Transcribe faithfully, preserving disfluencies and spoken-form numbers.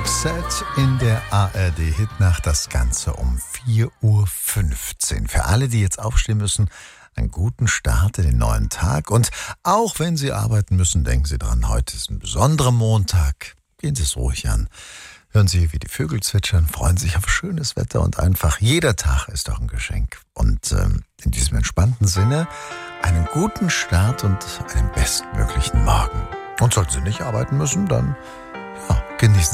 Roxette in der A R D-Hitnacht, das Ganze um vier Uhr fünfzehn. Für alle, die jetzt aufstehen müssen, einen guten Start in den neuen Tag. Und auch wenn Sie arbeiten müssen, denken Sie dran, heute ist ein besonderer Montag. Gehen Sie es ruhig an. Hören Sie, wie die Vögel zwitschern, freuen sich auf schönes Wetter und einfach jeder Tag ist doch ein Geschenk. Und ähm, in diesem entspannten Sinne einen guten Start und einen bestmöglichen Morgen. Und sollten Sie nicht arbeiten müssen, dann ja, genießen